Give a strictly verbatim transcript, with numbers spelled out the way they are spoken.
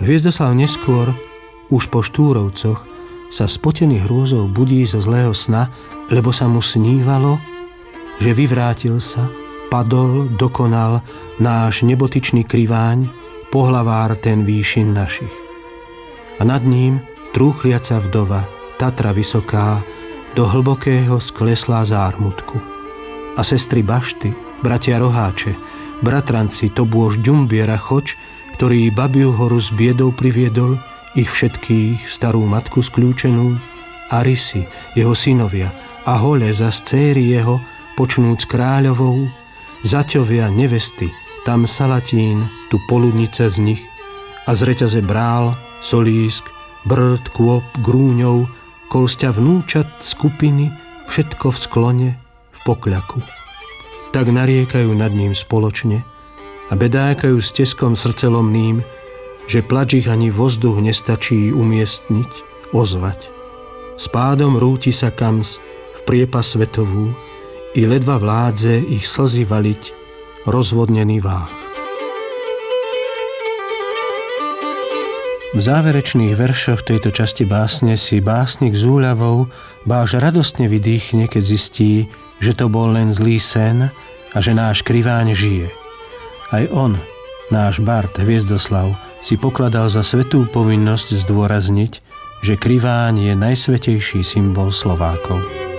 Hviezdoslav neskôr, už po Štúrovcoch, sa spotený hrôzou budí zo zlého sna, lebo sa mu snívalo, že vyvrátil sa, padol, dokonal náš nebotyčný kriváň, pohlavár ten výšin našich. A nad ním trúchliaca vdova, Tatra vysoká, do hlbokého skleslá zármutku. A sestry Bašty, bratia Roháče, bratranci Tobôž Ďumbiera Choč, ktorý Babiu horu s biedou priviedol, ich všetkých, starú matku skľúčenú, a Rysy, jeho synovia, a Hole za céry jeho, počnúc kráľovou, zaťovia nevesty, tam Salatín, tu poludnica z nich, a z reťaze brál, solísk, brd, kôp, grúňov, kolsťa vnúčat skupiny, všetko v sklone, v pokľaku. Tak nariekajú nad ním spoločne a bedákajú s teskom srdcelomným, že plač ich ani vzduch nestačí umiestniť, ozvať. S pádom rúti sa kams v priepas svetovú i ledva vládze ich slzy valiť rozvodnený váh. V záverečných veršoch tejto časti básne si básnik s úľavou báž radostne vydýchne, keď zistí, že to bol len zlý sen a že náš kriváň žije. Aj on, náš bard Hviezdoslav, si pokladal za svätú povinnosť zdôrazniť, že kriváň je najsvätejší symbol Slovákov.